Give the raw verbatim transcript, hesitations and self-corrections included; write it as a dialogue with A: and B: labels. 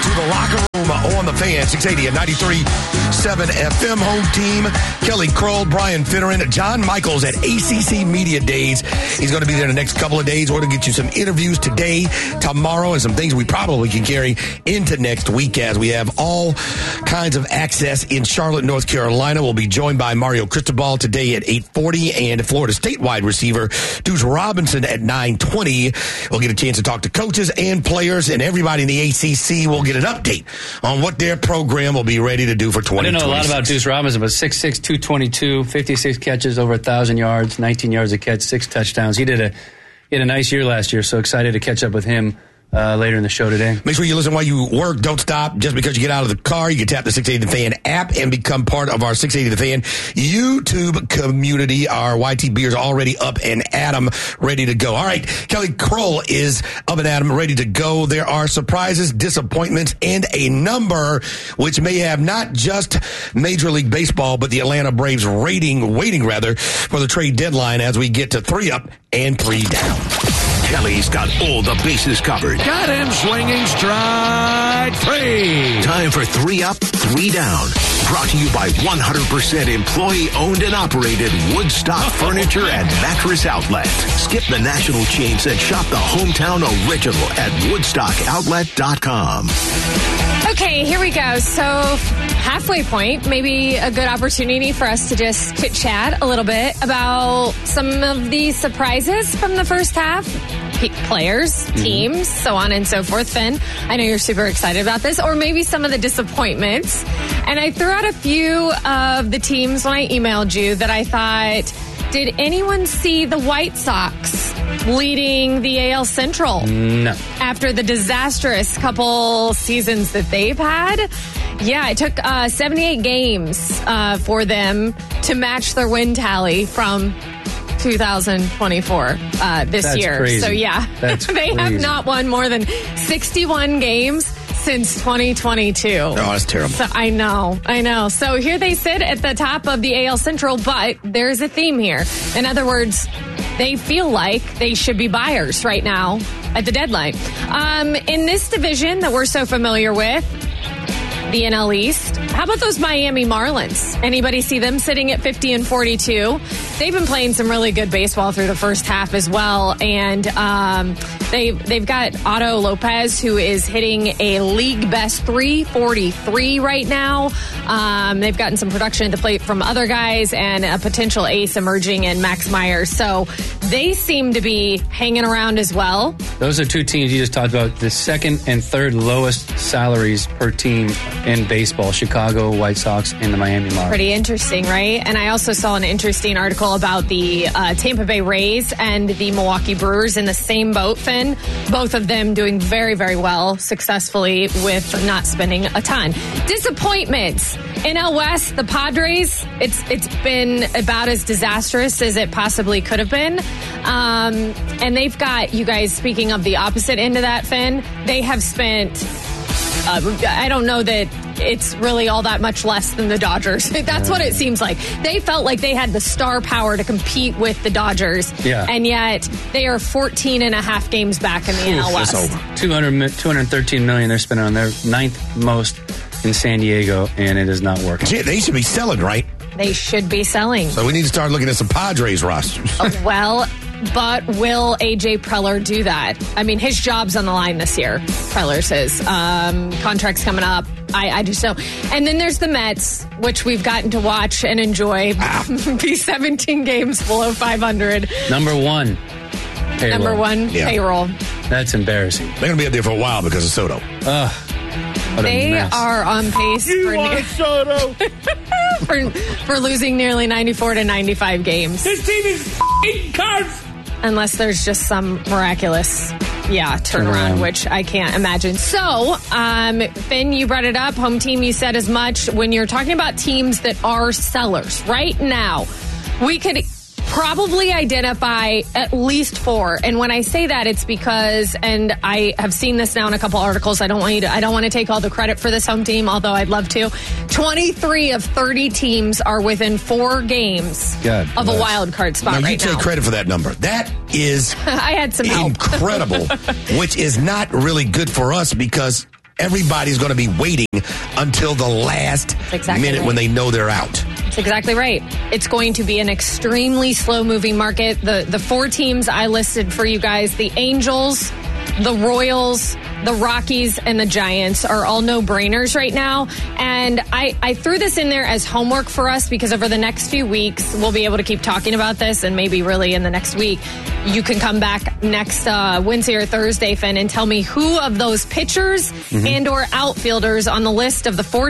A: to the locker room on the Fan, six eighty and ninety-three point seven F M. Home team, Kelly Kroll, Brian Finneran, John Michaels at A C C Media Days. He's going to be there the next couple of days. We're going to get you some interviews today, tomorrow, and some things we probably can carry into next week as we have all kinds of access in Charlotte, North Carolina. We'll be joined by Mario Cristobal today at eight forty and Florida State wide receiver Deuce Robinson at nine twenty. We'll get a chance to talk to coaches and players, and everybody in the A C C will get an update on what their program will be ready to do for twenty twenty-six.
B: I didn't know a lot about Deuce Robinson, but six six, two twenty-two, fifty-six catches, over one thousand yards, nineteen yards a catch, six touchdowns. He did a he had a nice year last year, so excited to catch up with him Uh, later in the show today.
A: Make sure you listen while you work. Don't stop. Just because you get out of the car, you can tap the six eighty The Fan app and become part of our six eighty The Fan YouTube community. Our Y T Beers already up and at 'em, ready to go. All right, Kelly Kroll is up and at 'em, ready to go. There are surprises, disappointments, and a number which may have not just Major League Baseball, but the Atlanta Braves rating, waiting rather, for the trade deadline as we get to three up and three down.
C: Kelly's got all the bases covered.
D: Got him swinging strike three.
C: Time for three up, three down. Brought to you by one hundred percent employee-owned and operated Woodstock Furniture and Mattress Outlet. Skip the national chains and shop the hometown original at woodstock outlet dot com.
E: Okay, here we go. So halfway point, maybe a good opportunity for us to just chit-chat a little bit about some of the surprises from the first half. Players, teams, mm-hmm. so on and so forth. Finn, I know you're super excited about this, or maybe some of the disappointments. And I threw out a few of the teams when I emailed you that I thought, did anyone see the White Sox leading the A L Central?
B: No.
E: After the disastrous couple seasons that they've had? Yeah, it took uh, seventy-eight games uh, for them to match their win tally from two thousand twenty-four uh, this
B: That's
E: year.
B: Crazy.
E: So, yeah,
B: That's
E: they
B: crazy.
E: have not won more than sixty-one games since twenty twenty-two.
A: Oh, that's terrible.
E: So, I know, I know. So here they sit at the top of the A L Central, but there's a theme here. In other words, they feel like they should be buyers right now at the deadline. Um, in this division that we're so familiar with, the N L East, how about those Miami Marlins? Anybody see them sitting at fifty and forty-two? They've been playing some really good baseball through the first half as well, and um, they they've got Otto Lopez, who is hitting a league best three forty-three right now. Um, they've gotten some production at the plate from other guys, and a potential ace emerging in Max Meyer. So they seem to be hanging around as well.
B: Those are two teams you just talked about, the second and third lowest salaries per team in baseball, Chicago White Sox and the Miami Marlins.
E: Pretty interesting, right? And I also saw an interesting article about the uh, Tampa Bay Rays and the Milwaukee Brewers in the same boat, Finn. Both of them doing very, very well successfully with not spending a ton. Disappointments. N L West, the Padres, it's it's been about as disastrous as it possibly could have been. Um, and they've got, you guys, speaking of the opposite end of that, Finn, they have spent... Uh, I don't know that it's really all that much less than the Dodgers. That's what it seems like. They felt like they had the star power to compete with the Dodgers.
B: Yeah.
E: And yet they are fourteen and a half games back in the N L West.
B: two hundred, two hundred thirteen million dollars they're spending on their ninth most in San Diego, and it is not working.
A: Gee, they should be selling, right?
E: They should be selling.
A: So we need to start looking at some Padres rosters.
E: uh, well... But will A J Preller do that? I mean, his job's on the line this year. Preller's is. Um, contract's coming up. I, I just know. And then there's the Mets, which we've gotten to watch and enjoy. Ah. Be seventeen games below five hundred.
B: Number one payroll.
E: Number one yeah. payroll.
B: That's embarrassing.
A: They're going to be up there for a while because of Soto.
B: Ugh.
E: They are on pace
D: you
E: for,
D: want Soto.
E: for for losing nearly ninety-four to ninety-five games.
D: This team is f***ing cards.
E: Unless there's just some miraculous, yeah, turnaround, which I can't imagine. So, um, Finn, you brought it up. Home team, you said as much. When you're talking about teams that are sellers, right now, we could probably identify at least four. And when I say that, it's because, and I have seen this now in a couple articles. I don't want you to, I don't want to take all the credit for this home team, although I'd love to. twenty-three of thirty teams are within four games
B: God
E: of
B: bless.
E: a wild card spot
A: now,
E: right
A: you take
E: now.
A: credit for that number. That is
E: I had some help.
A: incredible, which is not really good for us because everybody's going to be waiting until the last
E: exactly
A: minute
E: right.
A: when they know they're out.
E: That's exactly right. It's going to be an extremely slow-moving market. The the four teams I listed for you guys, the Angels, the Royals, the Rockies, and the Giants are all no-brainers right now. And I, I threw this in there as homework for us because over the next few weeks, we'll be able to keep talking about this, and maybe really in the next week, you can come back next uh, Wednesday or Thursday, Finn, and tell me who of those pitchers mm-hmm. and or outfielders on the list of the four